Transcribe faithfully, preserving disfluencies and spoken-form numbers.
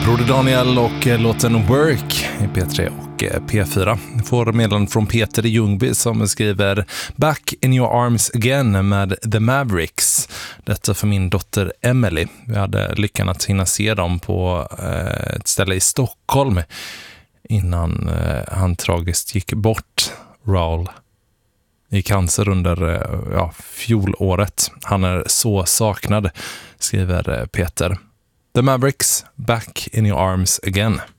Broder Daniel och låten Work i P tre och P fyra. Vi får meddelande från Peter i Ljungby som skriver Back in your arms again med The Mavericks. Detta för min dotter Emily. Vi hade lyckan att hinna se dem på ett ställe i Stockholm innan han tragiskt gick bort. Raul i cancer under ja, fjolåret. Han är så saknad, skriver Peter. The Mavericks, Back in your arms again.